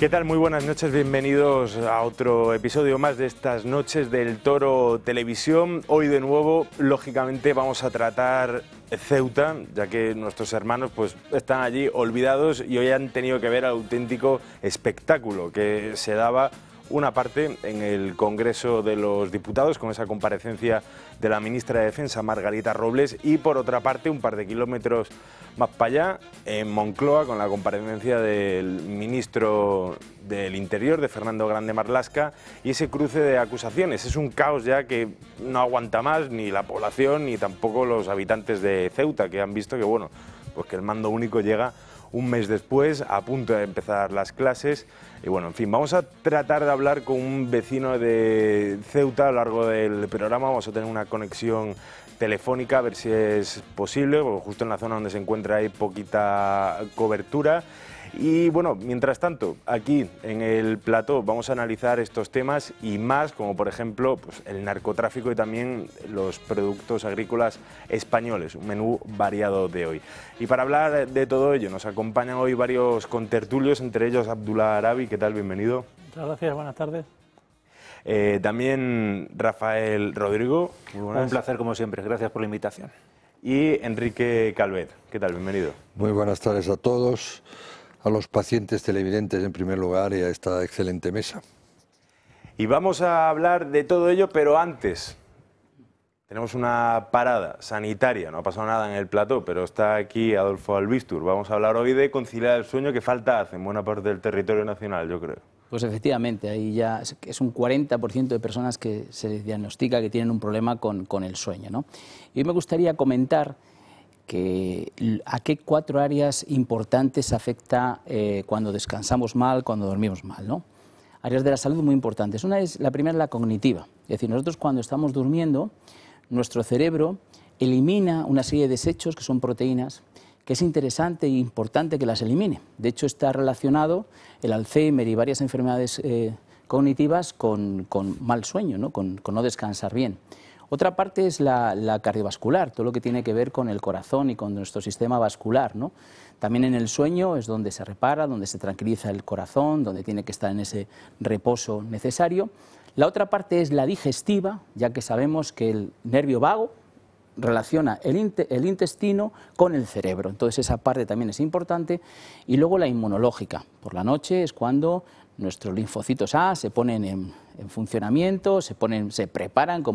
¿Qué tal? Muy buenas noches, bienvenidos a otro episodio más de estas noches del Toro Televisión. Hoy de nuevo, lógicamente, vamos a tratar Ceuta, ya que nuestros hermanos pues están allí olvidados y hoy han tenido que ver el auténtico espectáculo que se daba una parte en el Congreso de los Diputados con esa comparecencia de la ministra de Defensa, Margarita Robles, y por otra parte, un par de kilómetros más para allá, en Moncloa, con la comparecencia del ministro del Interior, de Fernando Grande Marlaska, y ese cruce de acusaciones. Es un caos ya que no aguanta más ni la población ni tampoco los habitantes de Ceuta, que han visto que, bueno, pues que el mando único llega un mes después, a punto de empezar las clases. Y bueno, en fin, vamos a tratar de hablar con un vecino de Ceuta a lo largo del programa. Vamos a tener una conexión telefónica, a ver si es posible, porque justo en la zona donde se encuentra hay poquita cobertura. Y bueno, mientras tanto, aquí en el plató vamos a analizar estos temas y más, como por ejemplo pues, el narcotráfico y también los productos agrícolas españoles, un menú variado de hoy. Y para hablar de todo ello nos acompañan hoy varios contertulios, entre ellos Abdullah Arabi. ¿Qué tal? Bienvenido. Muchas gracias, buenas tardes. También Rafael Rodrigo. Muy buenas. Un placer como siempre, gracias por la invitación. Y Enrique Calvet. ¿Qué tal? Bienvenido. Muy buenas tardes a todos, a los pacientes televidentes en primer lugar y a esta excelente mesa. Y vamos a hablar de todo ello, pero antes tenemos una parada sanitaria. No ha pasado nada en el plató, pero está aquí Adolfo Albistur. Vamos a hablar hoy de conciliar el sueño, que falta hace en buena parte del territorio nacional, yo creo. Pues efectivamente, ahí ya es un 40% de personas que se diagnostica que tienen un problema con el sueño, ¿no? Y hoy me gustaría comentar que a qué 4 áreas importantes afecta cuando descansamos mal, cuando dormimos mal, ¿no? Áreas de la salud muy importantes. La primera es la cognitiva. Es decir, nosotros cuando estamos durmiendo, nuestro cerebro elimina una serie de desechos que son proteínas, que es interesante e importante que las elimine. De hecho, está relacionado el Alzheimer y varias enfermedades cognitivas con mal sueño, ¿no? Con no descansar bien. Otra parte es la cardiovascular, todo lo que tiene que ver con el corazón y con nuestro sistema vascular, ¿no? También en el sueño es donde se repara, donde se tranquiliza el corazón, donde tiene que estar en ese reposo necesario. La otra parte es la digestiva, ya que sabemos que el nervio vago relaciona el intestino con el cerebro, entonces esa parte también es importante. Y luego la inmunológica, por la noche es cuando nuestros linfocitos A se ponen en funcionamiento, se preparan como